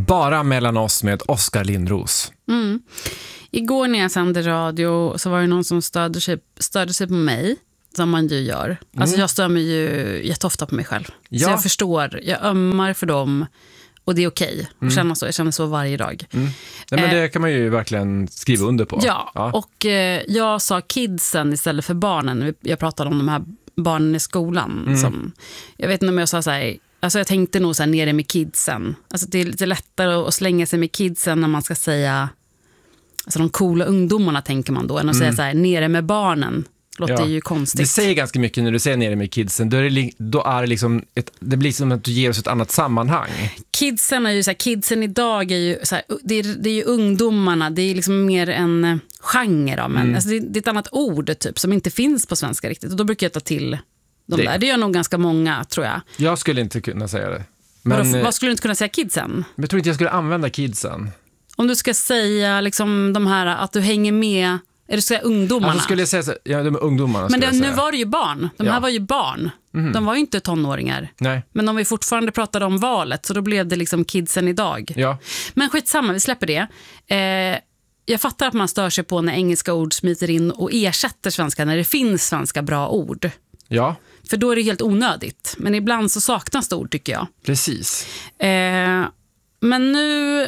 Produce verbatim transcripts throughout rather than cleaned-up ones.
Bara mellan oss med Oskar Lindros. Mm. Igår när jag sände radio så var det någon som störde sig, störde sig på mig, som man ju gör. Mm. Alltså jag stör mig ju jätteofta på mig själv. Ja. Så jag förstår, jag ömmar för dem och det är okej att mm. känna så. Jag känner så varje dag. Mm. Nej, men det kan man ju verkligen skriva under på. Ja, ja. och eh, jag sa kidsen istället för barnen. Jag pratade om de här barnen i skolan. Mm. Som, jag vet inte om jag sa så här... Alltså jag tänkte nog så här nere med kidsen. Alltså det är lite lättare att slänga sig med kidsen när man ska säga... Alltså de coola ungdomarna tänker man då. Än att mm. säga så här nere med barnen. Låter ja. ju konstigt. Det säger ganska mycket när du säger nere med kidsen. Då är det, då är det liksom... Ett, det blir som att du ger oss ett annat sammanhang. Kidsen är ju så här... Kidsen idag är ju så här... Det är, det är ju ungdomarna. Det är liksom mer en genre av män. Mm. Alltså det, det är ett annat ord typ som inte finns på svenska riktigt. Och då brukar jag ta till... De det. Där. Det gör nog ganska många, tror jag. Jag skulle inte kunna säga det. Men, vad, vad skulle du inte kunna säga kidsen? Men jag tror inte jag skulle använda kidsen. Om du ska säga liksom de här, att du hänger med, är du säga ungdomarna? Alltså skulle jag säga så, ja, de är ungdomarna. Men det, nu var det ju barn. De ja. här var ju barn. Mm. De var ju inte tonåringar. Nej. Men om vi fortfarande pratade om valet, så då blev det liksom kidsen idag. Ja. Men skitsamma, vi släpper det. Eh, jag fattar att man stör sig på när engelska ord smiter in och ersätter svenska när det finns svenska bra ord. Ja. För då är det helt onödigt. Men ibland så saknas det ord, tycker jag. Precis. Eh, men nu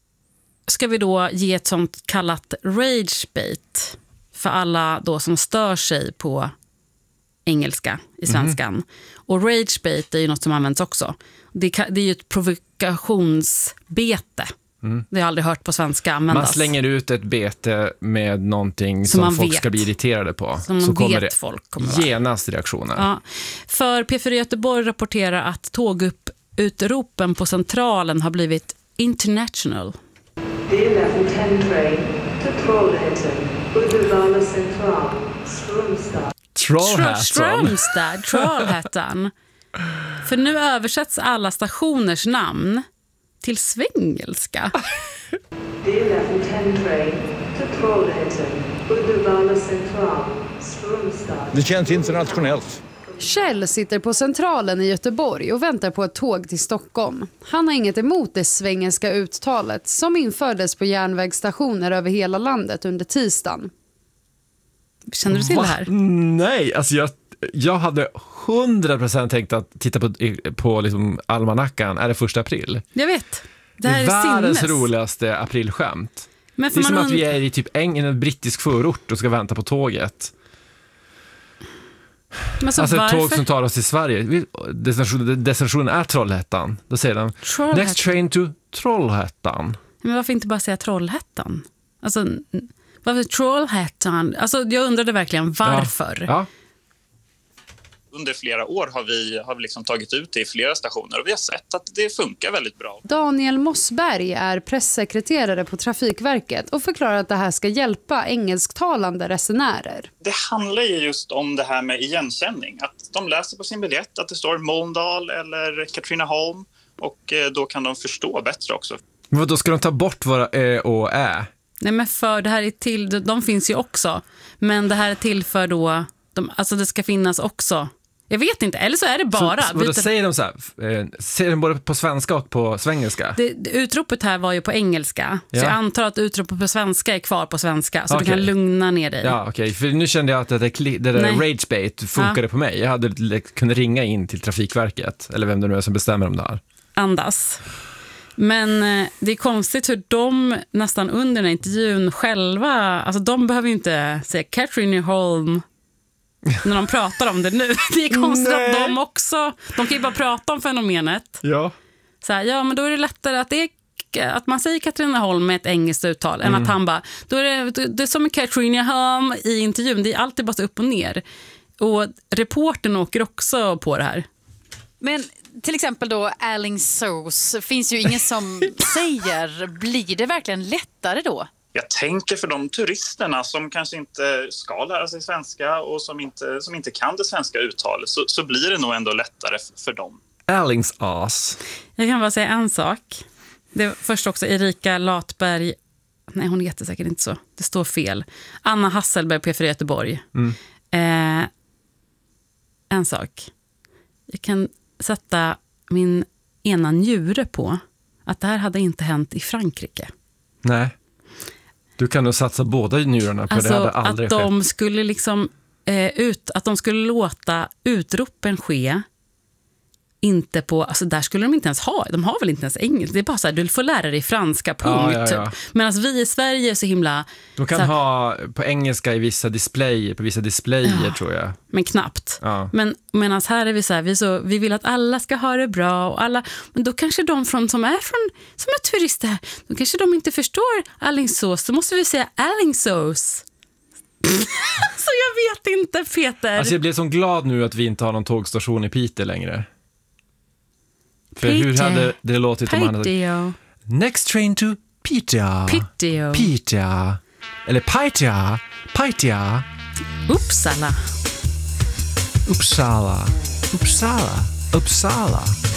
ska vi då ge ett sånt kallat ragebait för alla då som stör sig på engelska i svenskan. Mm. Och ragebait är ju något som används också. Det, det är ju ett provokationsbete. Mm. Det har jag aldrig hört på svenska användas. Man slänger ut ett bete med någonting som, som folk vet. Ska bli irriterade på. Som så kommer vet det folk kommer genast reaktioner. Ja. För P fyra Göteborg rapporterar att tågup-utropen på Centralen har blivit international. The eleven ten train to Trollhättan, Uddevalla Central, Strömstad. Trollhättan. Strömstad, Trollhättan. För nu översätts alla stationers namn till svengelska. The eleven ten train to Trollhättan, Uddevalla Central, Strömstad. Det känns internationellt. Kjell sitter på Centralen i Göteborg och väntar på ett tåg till Stockholm. Han har inget emot det svengelska uttalet som infördes på järnvägsstationer över hela landet under tisdagen. Känner du till Va? det här? Nej, alltså jag, jag hade hundra procent tänkt att titta på, på liksom almanackan. Är det första april? Jag vet. Det, det är, är världens sinnes. roligaste aprilskämt. Men det är som man att vi är i typ en, en brittisk förort och ska vänta på tåget. Men så alltså ett varför? tåg som tar oss till Sverige. Destinationen, destinationen är Trollhättan. Då säger de Trollhättan. Next train to Trollhättan. Men varför inte bara säga Trollhättan? Alltså, varför Trollhättan? Alltså jag undrade verkligen varför. Ja. Ja. Under flera år har vi, har vi liksom tagit ut det i flera stationer och vi har sett att det funkar väldigt bra. Daniel Mossberg är pressekreterare på Trafikverket och förklarar att det här ska hjälpa engelsktalande resenärer. Det handlar ju just om det här med igenkänning. Att de läser på sin biljett att det står Mölndal eller Katrineholm och då kan de förstå bättre också. Men då ska de ta bort våra ö och ä? Nej, men för det här är till, de finns ju också. Men det här är till för då, de, alltså det ska finnas också. Jag vet inte, eller så är det bara. Så, så då säger de så här, eh, säger de både på svenska och på svengelska? Det, det, utropet här var ju på engelska. Ja. Så jag antar att utropet på svenska är kvar på svenska. Så okay. Du kan lugna ner dig. Ja, okej. Okay. För nu kände jag att det där, det där ragebait funkade ja. på mig. Jag hade kunnat ringa in till Trafikverket. Eller vem det nu är som bestämmer om det här. Andas. Men eh, det är konstigt hur de nästan under den här intervjun själva, alltså de behöver ju inte säga Katrineholm när de pratar om det nu. Det är konstigt Nej. att de också, de kan ju bara prata om fenomenet. Ja. Så här, ja men då är det lättare att, det är, att man säger Katrineholm med ett engelskt uttal mm. än att han bara, då är det, det är som Katrineholm i intervjun, det är alltid bara så upp och ner. Och reportern åker också på det här. Men till exempel då Alingsås finns ju ingen som säger, blir det verkligen lättare då? Jag tänker för de turisterna som kanske inte ska lära sig svenska och som inte, som inte kan det svenska uttalet så, så blir det nog ändå lättare för, för dem. Alingsås. Jag kan bara säga en sak. Det är först också Erika Latberg. Nej, hon heter säkert inte så. Det står fel. Anna Hasselberg på P fyra Göteborg. Mm. Eh, en sak. Jag kan sätta min ena njure på att det här hade inte hänt i Frankrike. Nej. Du kan nog satsa båda njurarna på Alltså det hade aldrig att de skett. skulle liksom eh, ut, att de skulle låta utropen ske inte på, alltså där skulle de inte ens ha, de har väl inte ens engelska, det är bara så här, du får lära dig franska, punkt. Ja, ja, ja. Medan vi i Sverige är så himla... De kan så här, ha på engelska i vissa displayer, på vissa displayer Ja. tror jag. men knappt. Ja. Men medan här är vi så här, vi, så, vi vill att alla ska ha det bra och alla, men då kanske de från, som är från, som är turister här, då kanske de inte förstår Alingsås, då måste vi säga Alingsås. Så jag vet inte, Peter. Alltså jag blir så glad nu att vi inte har någon tågstation i Piteå längre. För hur Piteå. hade det låtit om han hade... Piteå. Next train to Piteå. Piteå. Piteå. Eller Piteå. Piteå. Uppsala. Uppsala. Uppsala. Uppsala.